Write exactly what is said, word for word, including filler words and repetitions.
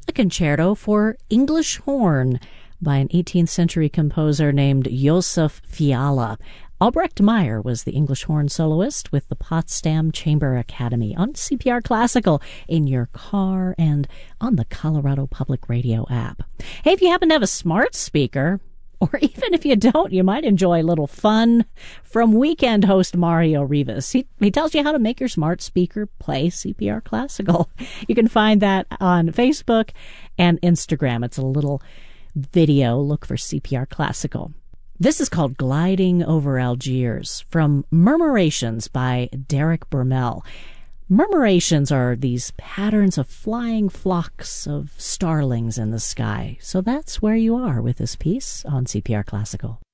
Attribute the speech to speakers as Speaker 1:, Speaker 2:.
Speaker 1: a concerto for English horn by an eighteenth century composer named Josef Fiala. Albrecht Meyer was the English horn soloist with the Potsdam Chamber Academy on C P R Classical in your car and on the Colorado Public Radio app. Hey, if you happen to have a smart speaker, or even if you don't, you might enjoy a little fun from weekend host Mario Rivas. He, he tells you how to make your smart speaker play C P R Classical. You can find that on Facebook and Instagram. It's a little video. Look for C P R Classical. This is called Gliding Over Algiers from Murmurations by Derek Bermel. Murmurations are these patterns of flying flocks of starlings in the sky. So that's where you are with this piece on C P R Classical.